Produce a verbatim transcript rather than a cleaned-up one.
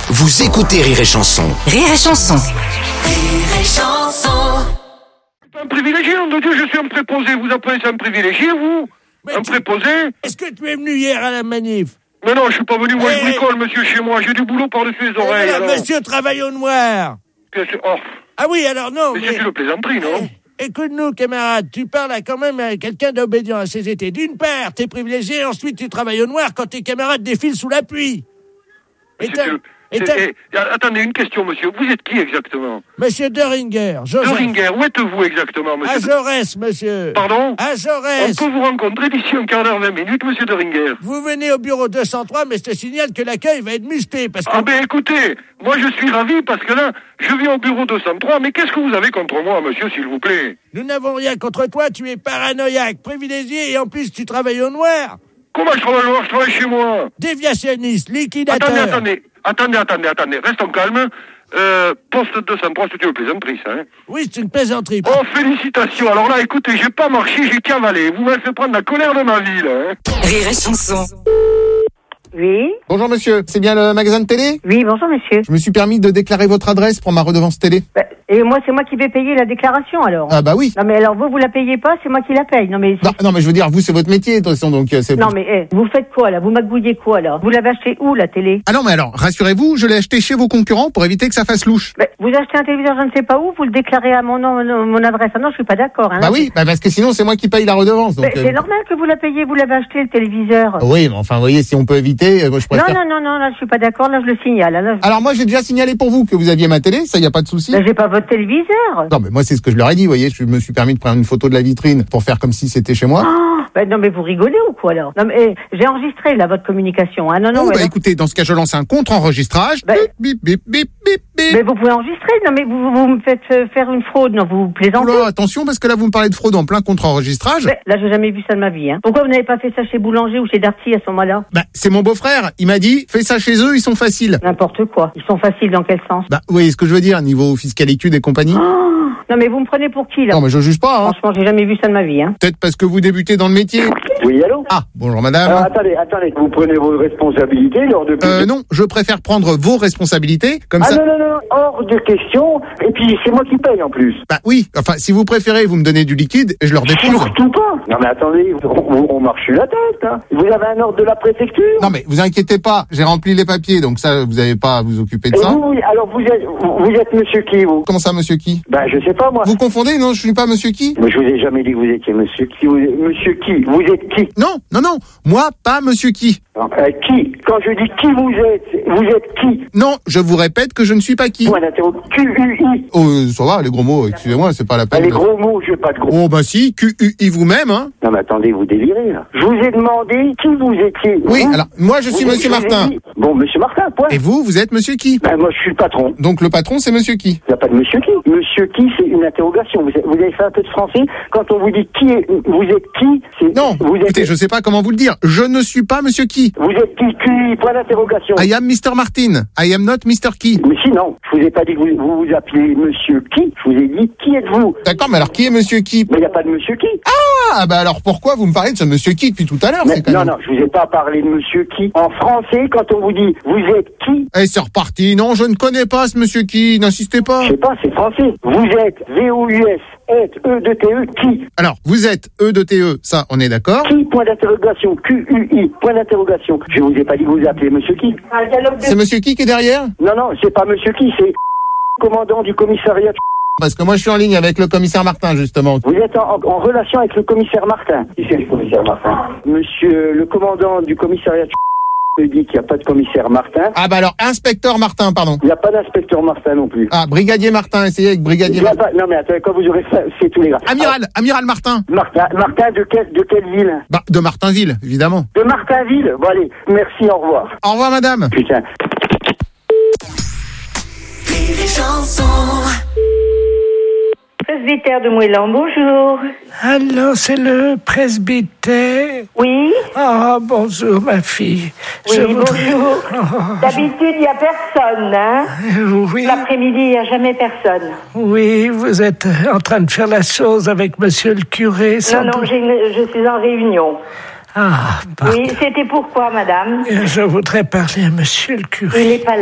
Vous écoutez Rire et Chanson. Rire et Chanson. Rire et Chanson. Un privilégié, nom de Dieu, je suis un préposé. Vous appelez ça un privilégié, vous? Mais Un tu- préposé? Est-ce que tu es venu hier à la manif? Mais non, je suis pas venu, moi, Eh, je bricole, monsieur, chez moi. J'ai du boulot par-dessus les Eh oreilles, voilà, alors. monsieur travaille au noir. Qu'est-ce que- Oh, Ah oui, alors non, mais mais... c'est une plaisanterie, non? Eh, écoute-nous, camarade, tu parles à quand même à quelqu'un d'obédient à ses étés. D'une part, t'es privilégié, ensuite tu travailles au noir quand tes camarades défilent sous la pluie. Et C'est t'as- une- et c'est- t'as- eh, attendez, une question, monsieur. Vous êtes qui, exactement? Monsieur Döringer, Joseph. Döringer, où êtes-vous, exactement, À monsieur? Jaurès, monsieur. Pardon? À On Jaurès. peut vous rencontrer d'ici un quart d'heure, vingt minutes, monsieur Döringer. Vous venez au bureau deux cent trois, mais je te signale que l'accueil va être musclé, parce que... Ah ben écoutez, moi je suis ravi parce que là, je viens au bureau deux cent trois, mais qu'est-ce que vous avez contre moi, monsieur, s'il vous plaît? Nous n'avons rien contre toi, tu es paranoïaque, privilégié, et en plus tu travailles au noir. Comment je travaille loin? Je travaille chez moi. Déviationniste, liquidateur. Attendez, attendez, attendez, attendez, attendez, restons calmes. Euh, poste deux cent trois, c'est une plaisanterie, ça, hein? Oui, c'est une plaisanterie. Oh, félicitations. Alors là, écoutez, j'ai pas marché, j'ai cavalé. Vous m'avez fait prendre la colère de ma vie, là, hein? Rire et Chanson. Oui, Bonjour monsieur, c'est bien le magasin de télé? oui, bonjour monsieur. Je me suis permis de déclarer votre adresse pour ma redevance télé. Bah, et moi, c'est moi qui vais payer la déclaration alors. Ah bah oui. Non mais alors vous, vous la payez pas, c'est moi qui la paye. Non mais c'est- Non, non mais je veux dire, vous c'est votre métier de toute façon, donc euh, c'est... non mais eh, vous faites quoi là? Vous magouillez quoi là? Vous l'avez acheté où la télé? Ah non mais alors, rassurez-vous, je l'ai acheté chez vos concurrents pour éviter que ça fasse louche. Bah, vous achetez un téléviseur, je ne sais pas où, vous le déclarez à mon nom, mon, mon adresse. Ah non, je suis pas d'accord. Hein. Bah oui, bah parce que sinon c'est moi qui paye la redevance. Donc, Mais euh, c'est normal que vous la payiez, vous l'avez acheté le téléviseur. Oui, mais enfin, vous voyez, si on peut éviter, euh, moi je Non, préfère... non, non, non, là je suis pas d'accord, là je le signale. Là, là, je- Alors moi j'ai déjà signalé pour vous que vous aviez ma télé, ça y a pas de souci. Là, j'ai pas votre téléviseur. Non mais moi c'est ce que je leur ai dit, vous voyez, je me suis permis de prendre une photo de la vitrine pour faire comme si c'était chez moi. Oh, bah, non mais vous rigolez ou quoi alors? Non mais eh, j'ai enregistré là votre communication. Ah non, non, Oh, ouais, bah non. écoutez, dans ce cas je lance un contre-enregistrage. Bah- Bip, bip, bip, bip, bip. Mais vous pouvez enregistrer, non mais vous, vous me faites euh, faire une fraude, non vous plaisantez. Oula, attention parce que là vous me parlez de fraude en plein contre-enregistrage. Mais là j'ai jamais vu ça de ma vie. Hein. Pourquoi vous n'avez pas fait ça chez Boulanger ou chez Darty à ce moment-là? Bah, c'est mon beau-frère. Il m'a dit, fais ça chez eux, ils sont faciles. N'importe quoi. Ils sont faciles dans quel sens? Bah, vous voyez ce que je veux dire, niveau fiscalitude et compagnie. Oh, non mais vous me prenez pour qui là? Non, mais je juge pas, hein. Franchement, j'ai jamais vu ça de ma vie. Hein. Peut-être parce que vous débutez dans le métier. Oui, allô? Ah, bonjour madame. Alors, attendez, attendez, vous prenez vos responsabilités lors de... Euh, non, je préfère prendre vos responsabilités, comme Ah ça. non, non, non, hors de question, et puis c'est moi qui paye en plus. Bah oui, enfin, si vous préférez, vous me donnez du liquide et je leur dépose. Surtout pas. Non mais attendez, on, on- on marche sur la tête, hein. Vous avez un ordre de la préfecture? Non mais vous inquiétez pas, j'ai rempli les papiers, donc ça, vous avez pas à vous occuper de Et ça. vous, oui, alors vous êtes, vous, vous êtes monsieur qui, vous? Comment ça, monsieur qui? Ben, je sais pas, moi. Vous confondez? Non, je suis pas monsieur qui? Mais je vous ai jamais dit que vous étiez monsieur qui. Vous, monsieur qui? Vous êtes qui? Non, non, non, moi, pas monsieur qui. Non, euh, qui? Quand je dis qui vous êtes, vous êtes qui? Non, je vous répète que je ne suis pas qui. Point d'interro- Q U I. Oh, euh, ça va, les gros mots, excusez-moi, c'est pas la Ah, peine. les de- gros mots, je veux pas de gros. Oh, bah si, Q U I vous-même, hein. Non mais attendez, vous délirez là. Je vous ai demandé qui vous étiez. Oui, Vous alors, moi, je suis Vous- monsieur je vous ai Martin. dit- Bon, monsieur Martin, point. Et vous, vous êtes monsieur qui? Ben, moi, je suis le patron. Donc, le patron, c'est monsieur qui? Il n'y a pas de monsieur qui. Monsieur qui, c'est une interrogation. Vous, vous avez fait un peu de français. Quand on vous dit qui est, vous êtes qui, c'est... Non, vous êtes, écoutez, je sais pas comment vous le dire. Je ne suis pas monsieur qui. Vous êtes qui, qui, point d'interrogation. I am mister Martin. I am not mister Qui. Mais sinon, je vous ai pas dit que vous vous, vous appelez monsieur qui. Je vous ai dit qui êtes-vous. D'accord, mais alors, qui est monsieur qui? Mais il n'y a pas de monsieur qui. Ah, bah alors, pourquoi vous me parlez de ce monsieur qui depuis tout à l'heure? Mais C'est quand non, même... non, je vous ai pas parlé de monsieur qui. En français, quand on vous dit vous êtes qui, Eh, c'est reparti. Non, je ne connais pas ce monsieur qui. N'insistez pas. je sais pas, c'est français. Vous êtes V O U S, êtes, E de T E, qui. Alors, vous êtes E de T E, ça, on est d'accord. Qui, point d'interrogation, Q U I, point d'interrogation. Je vous ai pas dit que vous appelez monsieur qui. Un dialogue de... C'est monsieur qui qui est derrière? Non, non, c'est pas monsieur qui, c'est commandant du commissariat. Parce que moi, je suis en ligne avec le commissaire Martin, justement. Vous êtes en, en- en relation avec le commissaire Martin. Qui c'est le commissaire Martin? Monsieur le commandant du commissariat me dit qu'il n'y a pas de commissaire Martin. Ah, bah alors, inspecteur Martin, pardon. Il n'y a pas d'inspecteur Martin non plus. Ah, brigadier Martin, essayez avec Il brigadier y a Martin. pas... Non mais attendez, quand vous aurez fait, c'est tous les gars. Amiral, amiral Martin. Ah, Martin, Martin de, quel, de quelle ville? Bah, de Martinville, évidemment. De Martinville. Bon allez, merci, au revoir. Au revoir, madame. Putain. Rire et Chanson. Presbytère de Moëlan, bonjour. Alors, c'est le presbytère. Oui, Ah, bonjour, ma fille. oui, Je voudrais- bonjour. Oh, D'habitude, il n'y a personne, hein. je- oui, L'après-midi, il n'y a jamais personne. oui, vous êtes en train de faire la chose avec monsieur le curé. sans Non, non, doute. j'ai une- je suis en réunion. Ah, pardon. Oui, c'était pourquoi, madame? Je voudrais parler à monsieur le curé. Il n'est pas là.